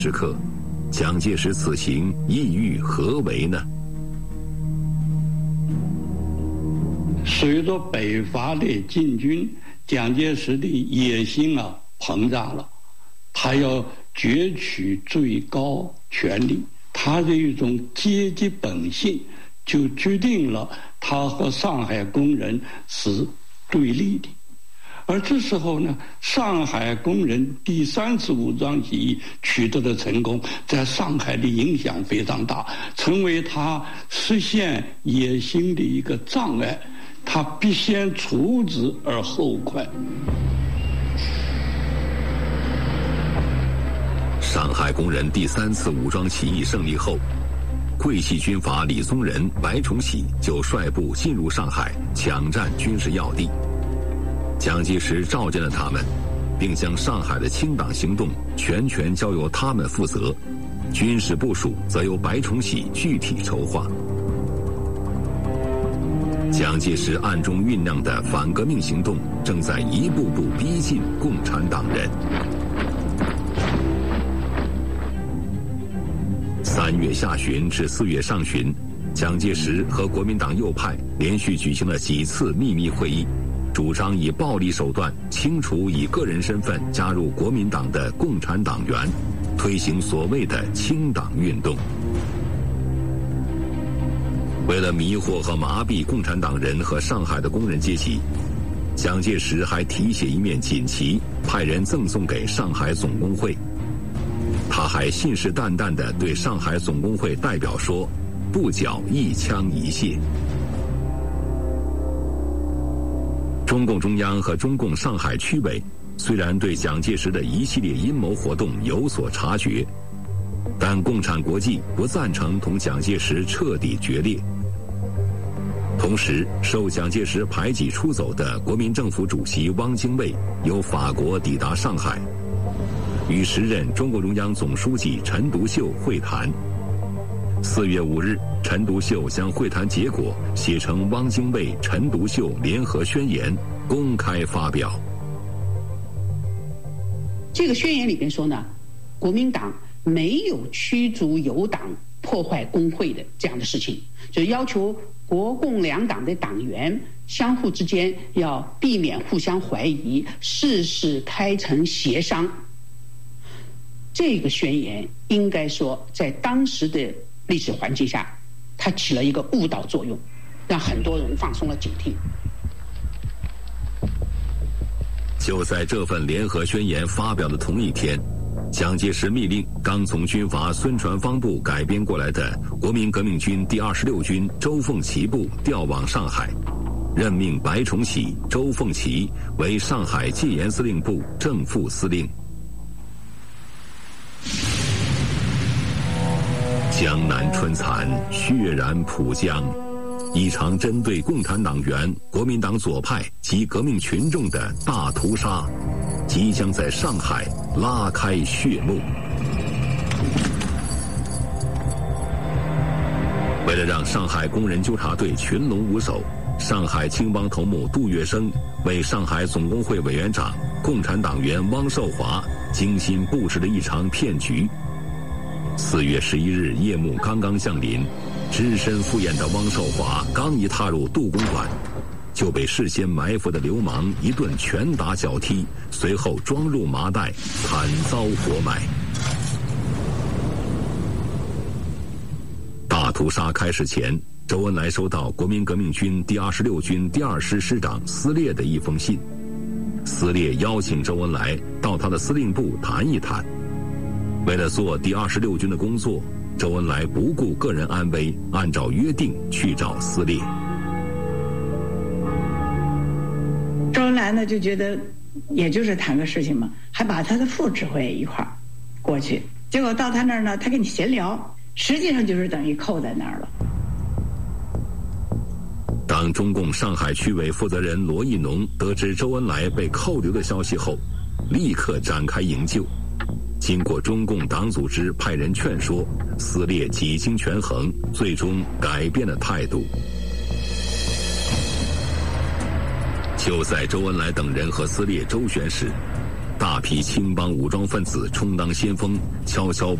时刻，蒋介石此行意欲何为呢？ 随着北伐的进军，蒋介石的野心膨胀了，他要攫取最高权力，他的一种阶级本性就决定了他和上海工人是对立的。而这时候呢，上海工人第3次武装起义取得的成功，在上海的影响非常大，成为他实现野心的一个障碍。他必先除之而后快。 上海工人第3次武装起义胜利后，桂系军阀李宗仁、白崇禧就率部进入上海，抢占军事要地。蒋介石召见了他们，并将上海的清党行动全权交由他们负责，军事部署则由白崇禧具体筹划。蒋介石暗中酝酿的反革命行动正在一步步逼近共产党人。3月下旬至4月上旬，蒋介石和国民党右派连续举行了几次秘密会议，主张以暴力手段清除以个人身份加入国民党的共产党员，推行所谓的清党运动。为了迷惑和麻痹共产党人和上海的工人阶级，蒋介石还题写一面锦旗，派人赠送给上海总工会。他还信誓旦旦地对上海总工会代表说：“不缴一枪一械。”中共中央和中共上海区委虽然对蒋介石的一系列阴谋活动有所察觉，但共产国际不赞成同蒋介石彻底决裂。同时，受蒋介石排挤出走的国民政府主席汪精卫由法国抵达上海，与时任中共中央总书记陈独秀会谈。4月5日，陈独秀将会谈结果写成汪精卫、陈独秀联合宣言，公开发表。 这个宣言里边说呢，国民党没有驱逐友党、破坏工会的这样的事情，就要求国共两党的党员相互之间要避免互相怀疑，事事开诚协商。这个宣言应该说在当时的历史环境下，它起了一个误导作用，让很多人放松了警惕。 就在这份联合宣言发表的同一天，蒋介石密令刚从军阀孙传芳部改编过来的国民革命军第26军周凤岐部调往上海，任命白崇禧、周凤岐为上海戒严司令部正副司令。江南春残，血染浦江。一场针对共产党员、国民党左派及革命群众的大屠杀，即将在上海拉开血幕。为了让上海工人纠察队群龙无首，上海青帮头目杜月笙为上海总工会委员长、共产党员汪寿华精心布置了一场骗局。4月11日夜幕刚刚降临，只身赴宴的汪寿华刚一踏入杜公馆，就被事先埋伏的流氓一顿拳打脚踢，随后装入麻袋，惨遭活埋。大屠杀开始前，周恩来收到国民革命军第26军第2师师长撕裂的一封信，撕裂邀请周恩来到他的司令部谈一谈。为了做第26军的工作，周恩来不顾个人安危，按照约定去找撕裂。 周恩来呢就觉得也就是谈个事情嘛，还把他的副指挥一块儿过去，结果到他那儿呢，他跟你闲聊，实际上就是等于扣在那儿了。 当中共上海区委负责人罗亦农得知周恩来被扣留的消息后，立刻展开营救。经过中共党组织派人劝说，撕裂几经权衡，最终改变了态度。就在周恩来等人和撕裂周旋时， 大批青帮武装分子充当先锋，悄悄